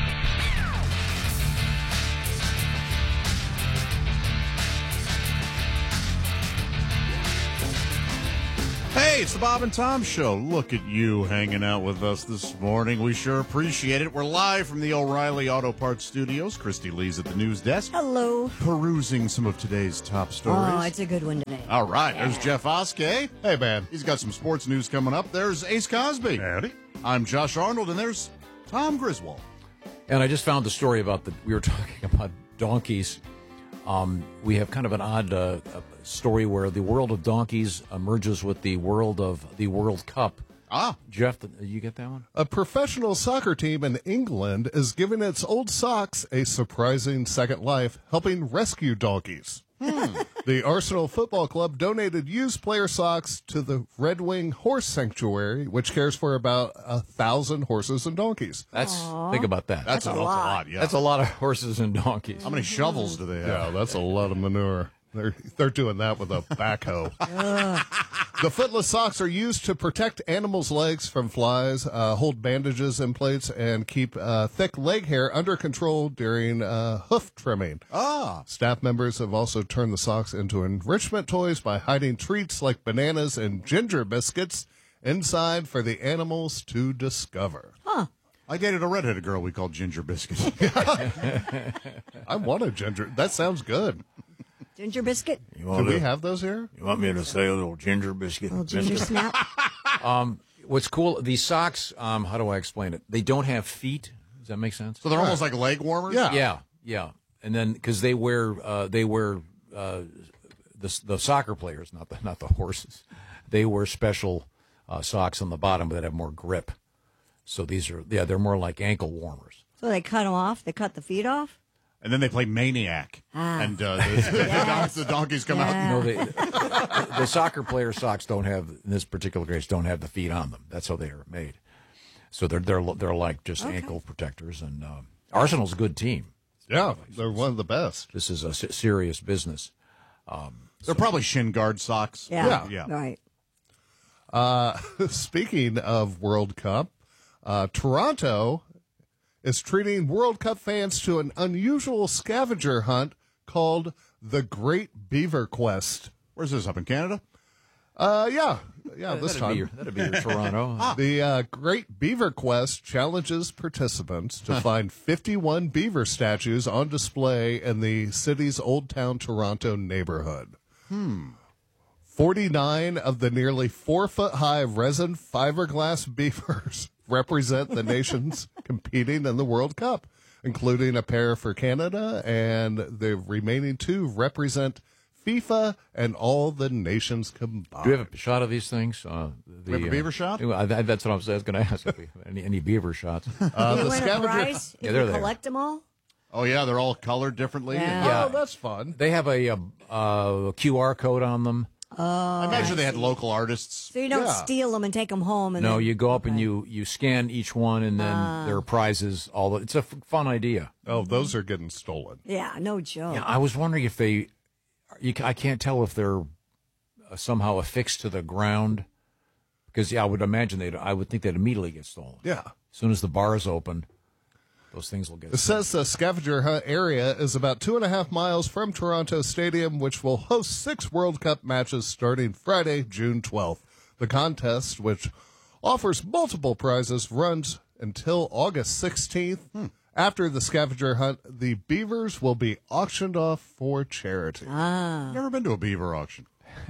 Hey, it's the Bob and Tom Show. Look at you hanging out with us this morning. We sure appreciate it. We're live from the O'Reilly Auto Parts Studios. Christy Lee's at the news desk. Hello. Perusing some of today's top stories. Oh, it's a good one today. All right. There's Jeff Oskey. Hey, man. He's got some sports news coming up. There's Ace Cosby. Howdy. I'm Josh Arnold, and there's Tom Griswold. And I just found the story about we were talking about donkeys. We have kind of an odd story where the world of donkeys merges with the world of the World Cup. Jeff, you get that one? A professional soccer team in England is giving its old socks a surprising second life, helping rescue donkeys. The Arsenal Football Club donated used player socks to the Red Wing Horse Sanctuary, which cares for about 1,000 horses and donkeys. Think about that. That's a lot. Yeah. That's a lot of horses and donkeys. How many shovels do they have? Yeah, that's a lot of manure. They're doing that with a backhoe. The footless socks are used to protect animals' legs from flies, hold bandages in place, and keep thick leg hair under control during hoof trimming. Staff members have also turned the socks into enrichment toys by hiding treats like bananas and ginger biscuits inside for the animals to discover. I dated a redheaded girl we called Ginger Biscuit. I want a ginger. That sounds good. Ginger biscuit? Do we have those here? You want me to say a little ginger biscuit? Little ginger snap? What's cool, these socks, how do I explain it? They don't have feet. Does that make sense? So they're almost like leg warmers? Yeah. And then, because they wear the soccer players, not the horses. They wear special socks on the bottom that have more grip. So these are, they're more like ankle warmers. So they cut them off? They cut the feet off? And then they play Maniac. And the donkeys come out. The soccer player socks don't have, in this particular case, don't have the feet on them. That's how they are made. So they're like just ankle protectors. And Arsenal's a good team. Yeah, they're one of the best. This is a serious business. They're probably shin guard socks. Yeah. Right. Speaking of World Cup, Toronto is treating World Cup fans to an unusual scavenger hunt called the Great Beaver Quest. Where's this, up in Canada? Yeah, this time. That'd be your Toronto. The Great Beaver Quest challenges participants to find 51 beaver statues on display in the city's Old Town Toronto neighborhood. 49 of the nearly 4-foot-high resin fiberglass beavers represent the nations competing in the World Cup, including a pair for Canada, and the remaining 2 represent FIFA and all the nations combined. Do you have a shot of these things? We have a beaver shot? That's what I was going to ask. Any beaver shots? You win a prize if you collect them all? Oh, yeah, they're all colored differently. Oh, that's fun. They have a QR code on them. I imagine they had local artists. So you don't steal them and take them home. And no, then... you go up and you scan each one, and then there are prizes. It's a fun idea. Oh, those are getting stolen. Yeah, no joke. Yeah, I was wondering if I can't tell if they're somehow affixed to the ground, because I would imagine I would think they'd immediately get stolen. Yeah. As soon as the bars open, those things will get It says the scavenger hunt area is about 2.5 miles from Toronto Stadium, which will host 6 World Cup matches starting Friday, June 12th. The contest, which offers multiple prizes, runs until August 16th. After the scavenger hunt, the beavers will be auctioned off for charity. Never been to a beaver auction.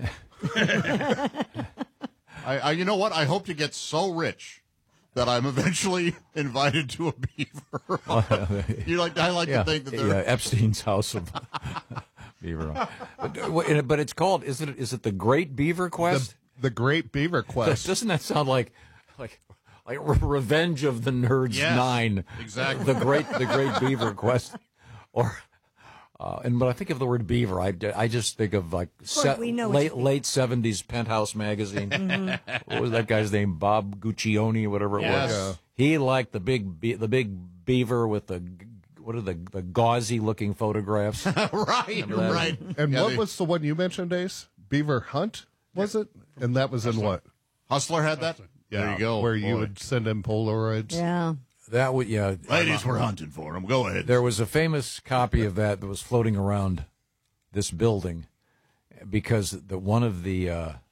You know what? I hope to get so rich that I'm eventually invited to a beaver. I like to think that they're Epstein's house of beaver. But it's called. Is it the Great Beaver Quest? The Great Beaver Quest. Doesn't that sound like Revenge of the Nerds 9? Exactly. The Great Beaver Quest, or. But I think of the word beaver, I just think of like late 70s Penthouse magazine. What was that guy's name? Bob Guccione, whatever it was. He liked the big beaver with the gauzy looking photographs. Right. And what was the one you mentioned, Ace? Beaver Hunt, was it? And that was in what? Hustler had that. Yeah, there you go. Where you would send in Polaroids. Yeah. That would, Ladies were hunting for him. Go ahead. There was a famous copy of that was floating around this building because one of the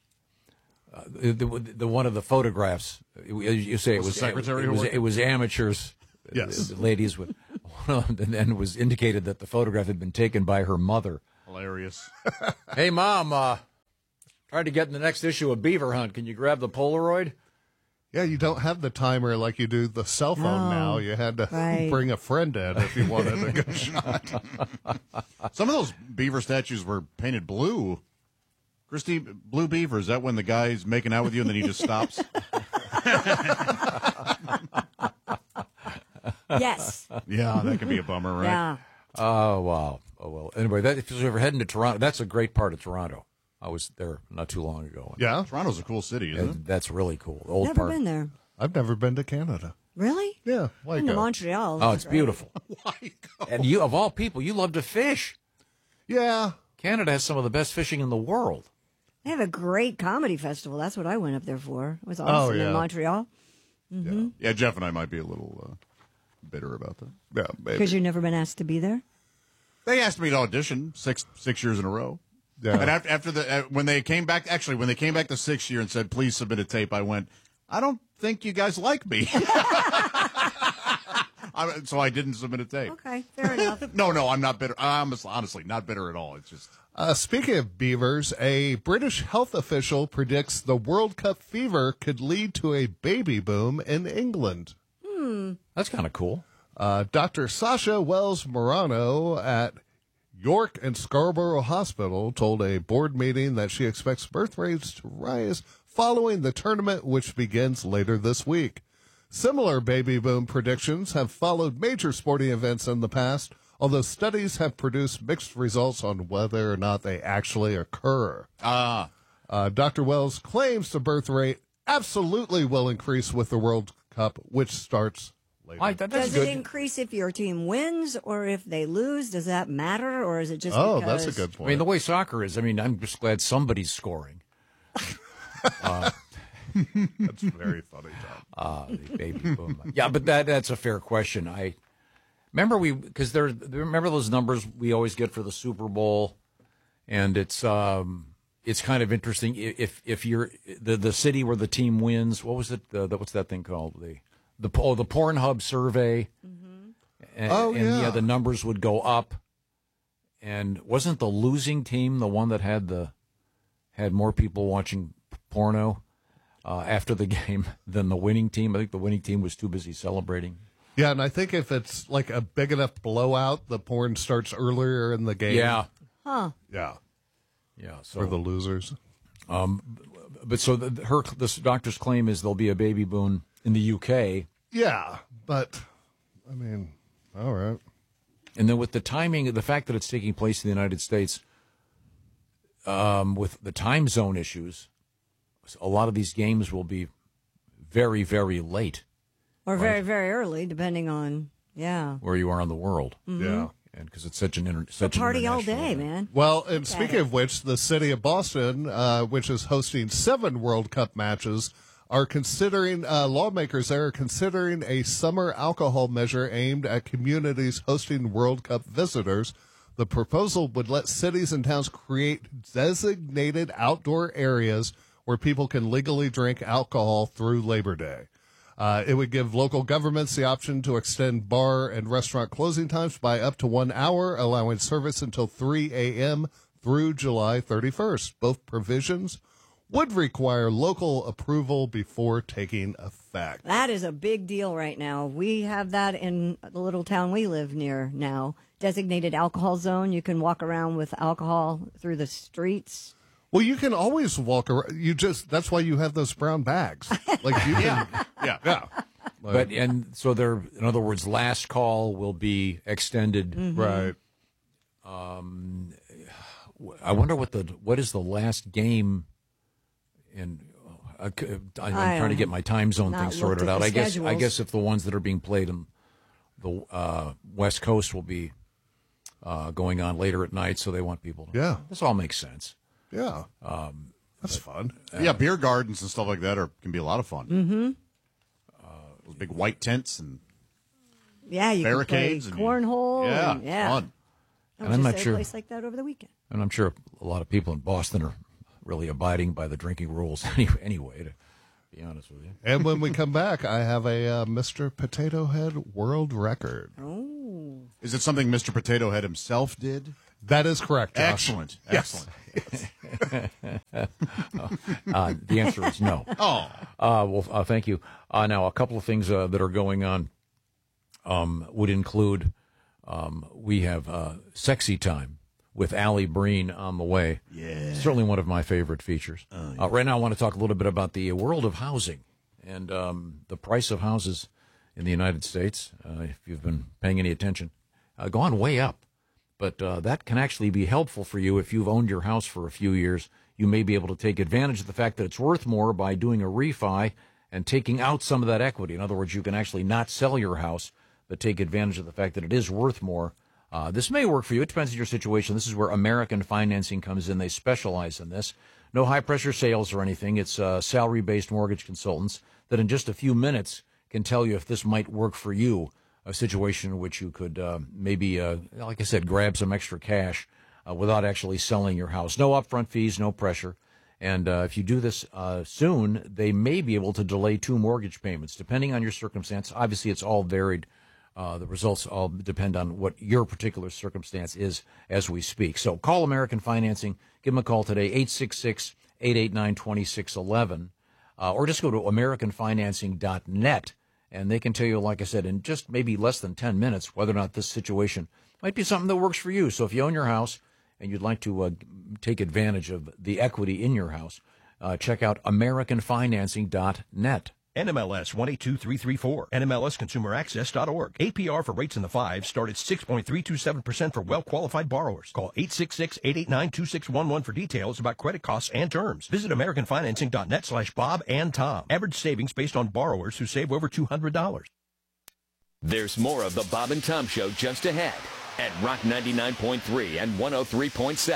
photographs, you say it was secretary. It was amateurs. Yes, ladies would, and then it was indicated that the photograph had been taken by her mother. Hilarious. Hey, Mom, tried to get in the next issue of Beaver Hunt. Can you grab the Polaroid? Yeah, you don't have the timer like you do the cell phone now. You had to bring a friend in if you wanted a good shot. Some of those beaver statues were painted blue. Christy, blue beaver, is that when the guy's making out with you and then he just stops? Yes. Yeah, that could be a bummer, right? Yeah. Oh, wow. Oh, well, anyway, if you're ever heading to Toronto, that's a great part of Toronto. I was there not too long ago. Yeah? Toronto's a cool city, isn't it? That's really cool. The old Never part. been there. I've never been to Canada. Really? Yeah. Why Been to go? Montreal. Oh, That's it's great. beautiful. And you, of all people, you love to fish. Yeah. Canada has some of the best fishing in the world. They have a great comedy festival. That's what I went up there for. It was awesome in Montreal. Mm-hmm. Yeah, Jeff and I might be a little bitter about that. Yeah, maybe. Because you've never been asked to be there? They asked me to audition six years in a row. Yeah. And after when they came back, the 6th year and said, please submit a tape, I went, I don't think you guys like me. So I didn't submit a tape. Okay, fair enough. No, I'm not bitter. I'm honestly not bitter at all. It's just. Speaking of beavers, a British health official predicts the World Cup fever could lead to a baby boom in England. That's kind of cool. Dr. Sasha Wells Morano at York and Scarborough Hospital told a board meeting that she expects birth rates to rise following the tournament, which begins later this week. Similar baby boom predictions have followed major sporting events in the past, although studies have produced mixed results on whether or not they actually occur. Dr. Wells claims the birth rate absolutely will increase with the World Cup, which starts later. Does it increase if your team wins or if they lose? Does that matter, or is it just Oh, because... that's a good point. I mean, the way soccer is, I'm just glad somebody's scoring. That's very funny, Tom. The baby boom. Yeah, but that's a fair question. I remember remember those numbers we always get for the Super Bowl, and it's kind of interesting if you're the city where the team wins. What was it? What's that thing called? The Pornhub survey. And the numbers would go up. And wasn't the losing team the one that had more people watching porno after the game than the winning team? I think the winning team was too busy celebrating. Yeah, and I think if it's like a big enough blowout, the porn starts earlier in the game. Yeah. Huh. Yeah. Yeah. For the losers. But so this doctor's claim is there'll be a baby boom in the UK. Yeah, but I mean, all right. And then with the timing, the fact that it's taking place in the United States, with the time zone issues, a lot of these games will be very, very late. Or very, very early, depending on, where you are in the world. Mhm. Yeah. And because it's such an party all international day, event. man. Well, and speaking of which, the city of Boston, which is hosting 7 World Cup matches, are considering, lawmakers there are considering a summer alcohol measure aimed at communities hosting World Cup visitors. The proposal would let cities and towns create designated outdoor areas where people can legally drink alcohol through Labor Day. It would give local governments the option to extend bar and restaurant closing times by up to 1 hour, allowing service until 3 a.m. through July 31st. Both provisions would require local approval before taking effect. That is a big deal right now. We have that in the little town we live near now. Designated alcohol zone. You can walk around with alcohol through the streets. Well, you can always walk around. That's why you have those brown bags. Like you can, yeah. But so there, in other words, last call will be extended. Mm-hmm. Right. I wonder what is the last game in. I'm trying to get my time zone thing sorted out. I guess if the ones that are being played in the West Coast will be going on later at night, so they want people to. Yeah. This all makes sense. Yeah. That's fun. Yeah, beer gardens and stuff like that can be a lot of fun. Mm-hmm. Those big white tents and you barricades can play cornhole. Fun. And I'm not a sure. place like that over the weekend. And I'm sure a lot of people in Boston are really abiding by the drinking rules anyway, to be honest with you. And when we come back, I have a Mr. Potato Head world record. Oh. Is it something Mr. Potato Head himself did? That is correct, Josh. Excellent. Yes. The answer is no. Thank you. Now, a couple of things that are going on would include we have Sexy Time with Allie Breen on the way. Yeah. Certainly one of my favorite features. Right now, I want to talk a little bit about the world of housing and the price of houses in the United States. If you've been paying any attention, gone way up. But that can actually be helpful for you if you've owned your house for a few years. You may be able to take advantage of the fact that it's worth more by doing a refi and taking out some of that equity. In other words, you can actually not sell your house, but take advantage of the fact that it is worth more. This may work for you. It depends on your situation. This is where American Financing comes in. They specialize in this. No high-pressure sales or anything. It's salary-based mortgage consultants that in just a few minutes can tell you if this might work for you, a situation in which you could maybe, like I said, grab some extra cash without actually selling your house. No upfront fees, no pressure. And if you do this soon, they may be able to delay 2 mortgage payments, depending on your circumstance. Obviously, it's all varied. The results all depend on what your particular circumstance is as we speak. So call American Financing. Give them a call today, 866-889-2611, or just go to AmericanFinancing.net, and they can tell you, like I said, in just maybe less than 10 minutes, whether or not this situation might be something that works for you. So if you own your house and you'd like to take advantage of the equity in your house, check out AmericanFinancing.net. NMLS 182334, NMLSConsumerAccess.org. APR for rates in the 5s start at 6.327% for well-qualified borrowers. Call 866-889-2611 for details about credit costs and terms. Visit AmericanFinancing.net/Bob and Tom. Average savings based on borrowers who save over $200. There's more of the Bob and Tom Show just ahead at Rock 99.3 and 103.7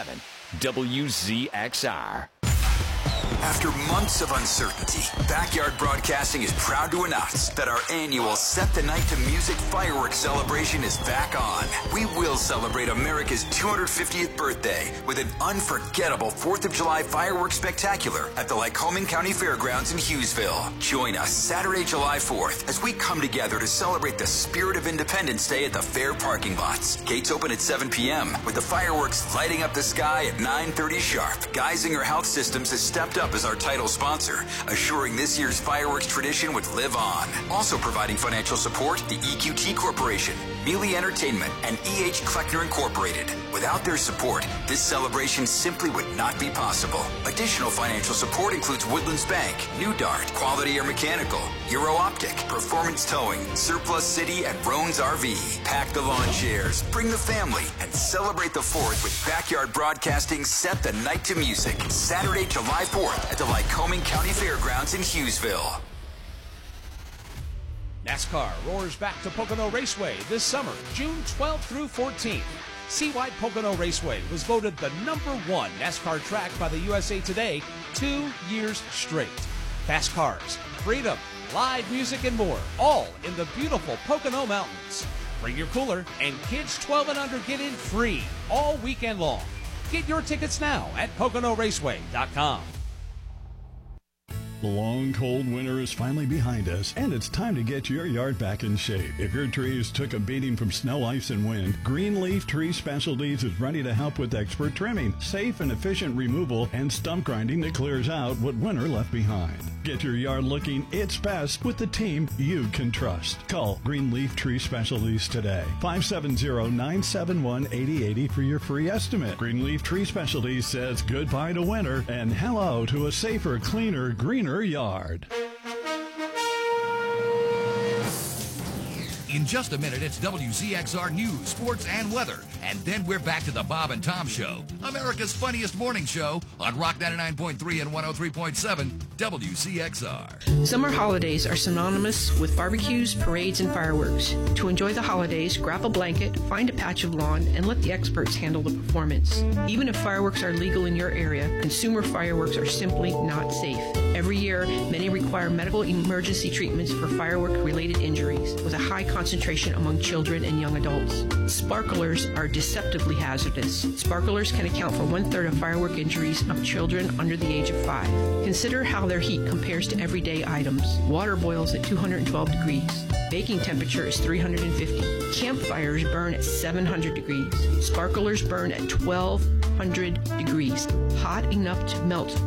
WZXR. After months of uncertainty, Backyard Broadcasting is proud to announce that our annual Set the Night to Music fireworks celebration is back on. We will celebrate America's 250th birthday with an unforgettable 4th of July fireworks spectacular at the Lycoming County Fairgrounds in Hughesville. Join us Saturday, July 4th as we come together to celebrate the spirit of Independence Day at the fair parking lots. Gates open at 7 p.m. with the fireworks lighting up the sky at 9:30 sharp. Geisinger Health Systems has stepped up as our title sponsor, assuring this year's fireworks tradition would live on. Also providing financial support, the EQT Corporation, Mealy Entertainment, and E.H. Kleckner Incorporated. Without their support, this celebration simply would not be possible. Additional financial support includes Woodlands Bank, New Dart, Quality Air Mechanical, Euro Optic, Performance Towing, Surplus City, and Roan's RV. Pack the lawn chairs, bring the family, and celebrate the 4th with Backyard Broadcasting Set the Night to Music. Saturday, July 4th at the Lycoming County Fairgrounds in Hughesville. NASCAR roars back to Pocono Raceway this summer, June 12th through 14th. See-wide Pocono Raceway was voted the #1 NASCAR track by the USA Today 2 years straight. Fast cars, freedom, live music, and more, all in the beautiful Pocono Mountains. Bring your cooler, and kids 12 and under get in free all weekend long. Get your tickets now at PoconoRaceway.com. The long, cold winter is finally behind us, and it's time to get your yard back in shape. If your trees took a beating from snow, ice, and wind, Greenleaf Tree Specialties is ready to help with expert trimming, safe and efficient removal, and stump grinding that clears out what winter left behind. Get your yard looking its best with the team you can trust. Call Greenleaf Tree Specialties today. 570-971-8080 for your free estimate. Greenleaf Tree Specialties says goodbye to winter and hello to a safer, cleaner, greener yard. In just a minute, it's WZXR News, Sports, and Weather. And then we're back to the Bob and Tom Show, America's funniest morning show on Rock 99.3 and 103.7 WZXR. Summer holidays are synonymous with barbecues, parades, and fireworks. To enjoy the holidays, grab a blanket, find a patch of lawn, and let the experts handle the performance. Even if fireworks are legal in your area, consumer fireworks are simply not safe. Every year, many require medical emergency treatments for firework-related injuries, with a high concentration among children and young adults. Sparklers are deceptively hazardous. Sparklers can account for 1/3 of firework injuries of children under the age of 5. Consider how their heat compares to everyday items. Water boils at 212 degrees. Baking temperature is 350. Campfires burn at 700 degrees. Sparklers burn at 1200 degrees, hot enough to melt